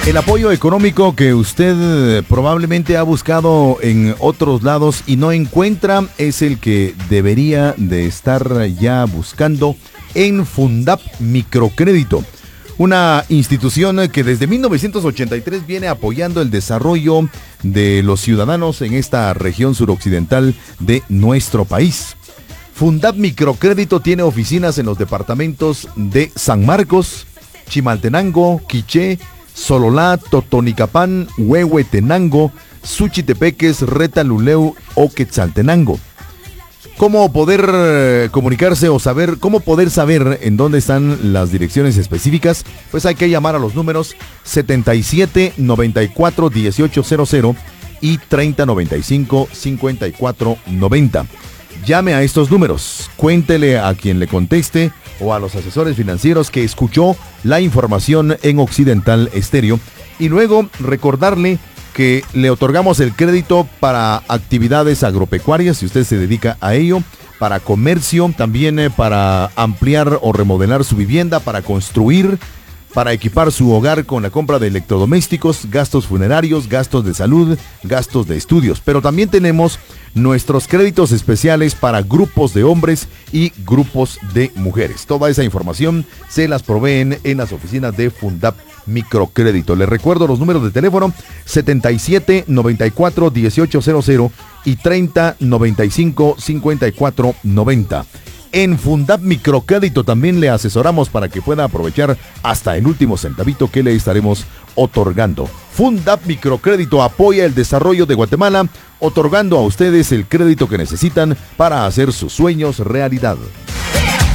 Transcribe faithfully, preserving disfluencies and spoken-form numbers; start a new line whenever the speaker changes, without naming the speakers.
El apoyo económico que usted probablemente ha buscado en otros lados y no encuentra es el que debería de estar ya buscando en Fundap Microcrédito, una institución que desde mil novecientos ochenta y tres viene apoyando el desarrollo de los ciudadanos en esta región suroccidental de nuestro país. Fundap Microcrédito tiene oficinas en los departamentos de San Marcos, Chimaltenango, Quiché, Sololá, Totonicapán, Huehuetenango, Suchitepeques, Retaluleu o Quetzaltenango. ¿Cómo poder eh, comunicarse o saber, cómo poder saber en dónde están las direcciones específicas? Pues hay que llamar a los números setenta y siete, noventa y cuatro, dieciocho cero cero y treinta noventa y cinco, cincuenta y cuatro noventa. Llame a estos números, cuéntele a quien le conteste o a los asesores financieros que escuchó la información en Occidental Estéreo y luego recordarle que le otorgamos el crédito para actividades agropecuarias si usted se dedica a ello, para comercio, también eh, para ampliar o remodelar su vivienda, para construir, para equipar su hogar con la compra de electrodomésticos, gastos funerarios, gastos de salud, gastos de estudios. Pero también tenemos nuestros créditos especiales para grupos de hombres y grupos de mujeres. Toda esa información se las proveen en las oficinas de Fundap Microcrédito. Les recuerdo los números de teléfono setenta y siete, noventa y cuatro, dieciocho cero cero y treinta noventa y cinco, cincuenta y cuatro noventa. En Fundap Microcrédito también le asesoramos para que pueda aprovechar hasta el último centavito que le estaremos otorgando. Fundap Microcrédito apoya el desarrollo de Guatemala, otorgando a ustedes el crédito que necesitan para hacer sus sueños realidad.